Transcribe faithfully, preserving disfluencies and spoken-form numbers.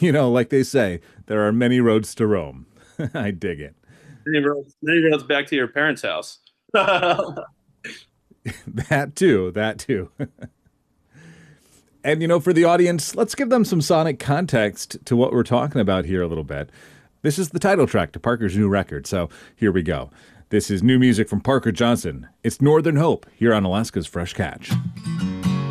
You know, like they say, there are many roads to Rome. I dig it. Then he roads, then he roads back to your parents' house. That too, that too. And, you know, for the audience, let's give them some sonic context to what we're talking about here a little bit. This is the title track to Parker's new record, so here we go. This is new music from Parker Johnson. It's Northern Hope here on Alaska's Fresh Catch.